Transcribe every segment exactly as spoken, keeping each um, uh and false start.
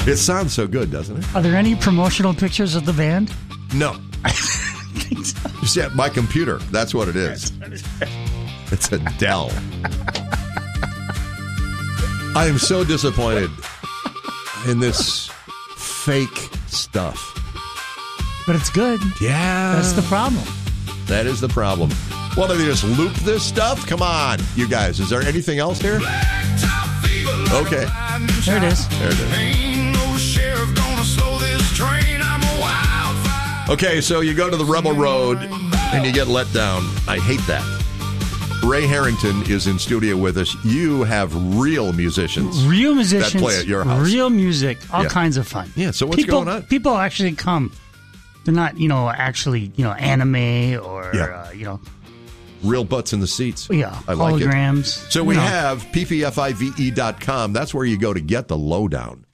It sounds so good, doesn't it? Are there any promotional pictures of the band? No. You see, my computer. That's what it is. It's a Dell. I am so disappointed in this fake stuff. But it's good. Yeah. That's the problem. That is the problem. Well, do they just loop this stuff? Come on, you guys. Is there anything else here? Okay. There it is. There it is. Okay, so you go to the Rebel Road and you get let down. I hate that. Ray Harrington is in studio with us. You have real musicians. Real musicians. That play at your house. Real music. All Yeah. kinds of fun. Yeah, so what's people, going on? People actually come. They're not, you know, actually, you know, anime or, Yeah. uh, you know, Real butts in the seats. yeah, I like it. holograms. So we you know. have P P F I V E dot com. That's where you go to get the lowdown.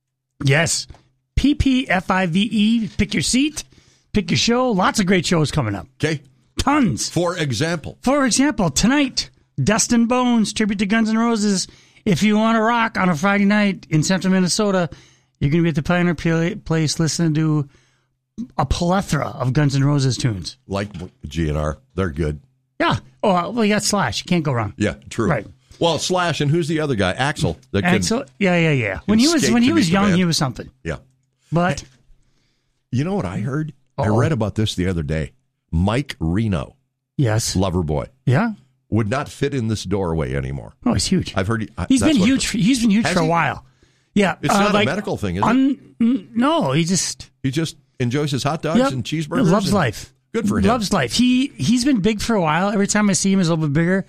Yes. P P F I V E. Pick your seat. Pick your show. Lots of great shows coming up. Okay? Tons. For example. For example, tonight, Dust and Bones, tribute to Guns N' Roses. If you want to rock on a Friday night in central Minnesota, you're going to be at the Pioneer Pla- Place listening to a plethora of Guns N' Roses tunes. Like G N R. They're good. Yeah. Oh, well, you got Slash. You can't go wrong. Yeah, true. Right. Well, Slash, and who's the other guy? Axl. That can, Axl. Yeah, yeah, yeah. When he was skate when to he was beat the young, band. he was something. Yeah. But You know what I heard? I Uh-oh. read about this the other day. Mike Reno, yes, Loverboy, yeah. would not fit in this doorway anymore. Oh, he's huge. I've heard he, I- He's that's been what- huge. For, he's been huge Has for a he? while. Yeah, It's uh, not like, a medical thing, is it? un, n- No, he just He just enjoys his hot dogs yep, and cheeseburgers. loves and- life. Good for him. Loves life. He he's been big for a while. Every time I see him, he's a little bit bigger.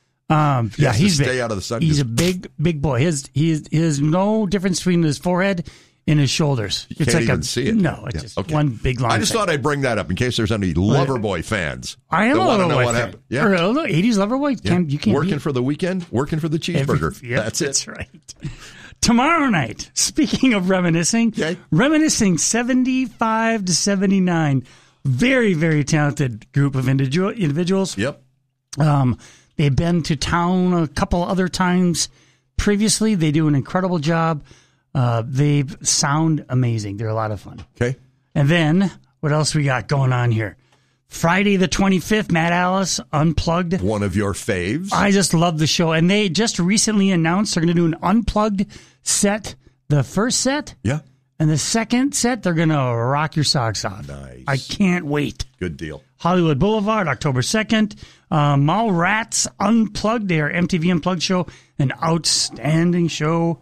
Um, He yeah, has to he's stay big. out of the sun. He's a big big boy. His he is, he has no difference between his forehead and his shoulders. You it's can't like even a, see it. No, it's Yeah, just okay. one big long. I just thing. thought I'd bring that up in case there's any Loverboy fans. I am that a want to little know boy what fan. happened. Yeah. Or a little eighties lover boy. Yeah. Can't, you can't working beat for the weekend, working for the cheeseburger. Every- yep, That's it. That's right. Tomorrow night, speaking of reminiscing, Okay. reminiscing seventy-five to seventy-nine. Very, very talented group of individual, individuals. Yep. Um, they've been to town a couple other times previously. They do an incredible job. Uh, they sound amazing. They're a lot of fun. Okay. And then, what else we got going on here? Friday the twenty-fifth, Matt Alice, Unplugged. One of your faves. I just love the show. And they just recently announced they're going to do an Unplugged set. The first set yeah. and the second set, they're going to rock your socks off. Nice. I can't wait. Good deal. Hollywood Boulevard, October second. Uh, Mallrats Unplugged, their M T V Unplugged show, an outstanding show.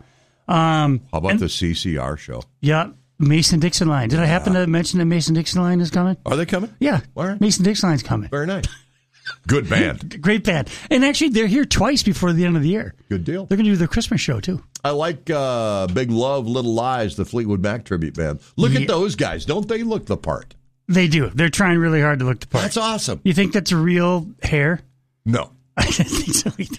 Um, How about and- the C C R show? Yeah, Mason-Dixon Line. Did I happen to mention that Mason-Dixon Line is coming? Are they coming? Yeah, All right. Mason-Dixon Line's coming. Very nice. Good band. Great band. And actually, they're here twice before the end of the year. Good deal. They're going to do their Christmas show, too. I like uh, Big Love, Little Lies, the Fleetwood Mac tribute band. Look Yeah. at those guys. Don't they look the part? They do. They're trying really hard to look the part. That's awesome. You think that's real hair? No. I don't think so either.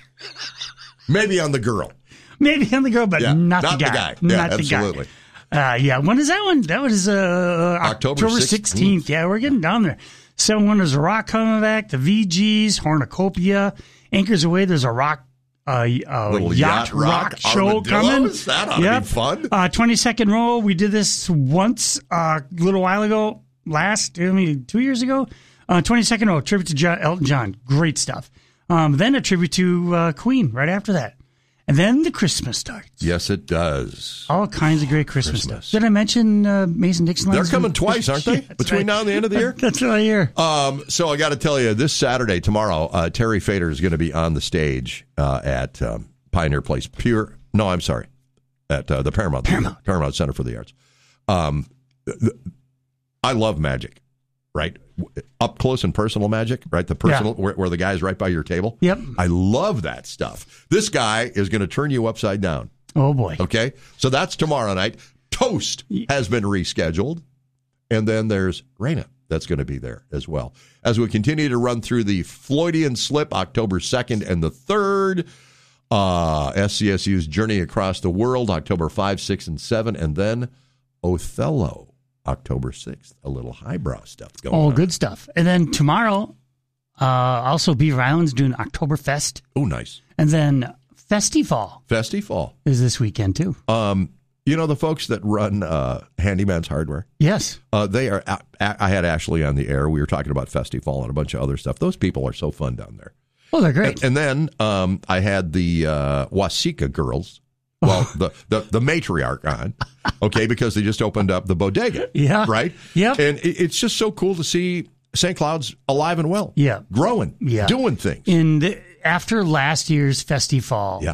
Maybe on the girl. Maybe on the girl, but Yeah, not, not the the guy. guy. Yeah, not absolutely. the guy. Uh, yeah, when is that one? That was uh, October October sixteenth. Yeah, we're getting down there. Seven Wonders of Rock coming back. The V Gs, Hornucopia, Anchors Away. There's a rock, uh, uh, Little yacht, yacht rock, rock show coming. armadillos? That ought to be fun. Uh, twenty-second row. We did this once uh, a little while ago. Last, I mean, two years ago. Uh, twenty-second row, tribute to John, Elton John. Great stuff. Um, then a tribute to uh, Queen right after that. And then the Christmas starts. Yes, it does. All kinds of great Christmas, Christmas. stuff. Did I mention uh, Mason-Dixon? They're coming twice, aren't they? Yeah, that's Between right. now and the end of the year? That's what I hear. Um, so I got to tell you, this Saturday, tomorrow, uh, Terry Fader is going to be on the stage uh, at um, Pioneer Place. Pure, no, I'm sorry, at uh, the Paramount Paramount. Paramount Center for the Arts. Um, th- I love magic, right? Up close and personal magic, right? The personal Yeah. where, where the guy's right by your table. Yep. I love that stuff. This guy is going to turn you upside down. Oh, boy. Okay, so that's tomorrow night. Toast has been rescheduled. And then there's Raina that's going to be there as well. As we continue to run through the Floydian Slip, October second and the third. Uh, S C S U's Journey Across the World, October fifth, sixth, and seventh. And then Othello, October sixth. A little highbrow stuff going Oh, on. good stuff. And then tomorrow, uh, also Beaver Island's doing Oktoberfest. Oh, nice. And then Festival Festival. is this weekend, too. Um, You know the folks that run uh, Handyman's Hardware? Yes. Uh, they are. I, I had Ashley on the air. We were talking about Festival and a bunch of other stuff. Those people are so fun down there. Oh, they're great. And, and then um, I had the uh, Wasika girls. Well, the, the, the matriarch on, okay, because they just opened up the bodega. Yeah. Right? Yep. And it, it's just so cool to see Saint Cloud's alive and well. Yeah. Growing. Yeah. Doing things. And after last year's Festival, Yeah.